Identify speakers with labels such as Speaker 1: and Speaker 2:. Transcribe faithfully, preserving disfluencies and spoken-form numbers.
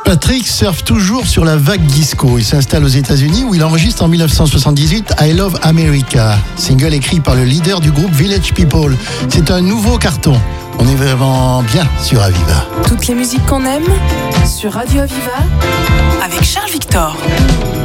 Speaker 1: Patrick surfe toujours sur la vague disco. Il s'installe aux États-Unis où il enregistre en dix-neuf cent soixante-dix-huit I Love America, single écrit par le leader du groupe Village People. C'est un nouveau carton. On est vraiment bien sur Aviva.
Speaker 2: Toutes les musiques qu'on aime sur Radio Aviva avec Charles Victor.